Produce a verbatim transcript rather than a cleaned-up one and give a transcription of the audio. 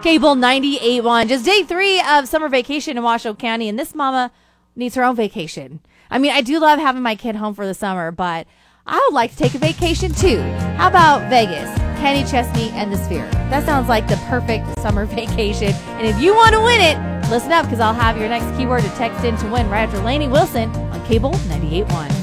Cable ninety-eight point one. Just day three of summer vacation in Washoe County, and this mama needs her own vacation. I mean, I do love having my kid home for the summer, but I would like to take a vacation too. How about Vegas, Kenny Chesney, and the Sphere? That sounds like the perfect summer vacation. And if you want to win it, listen up, because I'll have your next keyword to text in to win right after Lainey Wilson on Cable ninety-eight point one.